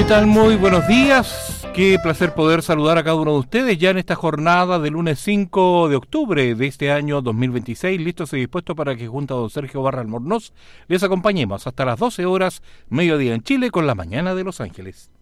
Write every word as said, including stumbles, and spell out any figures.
tal? Muy buenos días. Qué placer poder saludar a cada uno de ustedes ya en esta jornada del lunes cinco de octubre de este año dos mil veintiséis, listos y dispuestos para que junto a don Sergio Barra Albornoz les acompañemos hasta las doce horas, mediodía en Chile, con la mañana de Los Ángeles.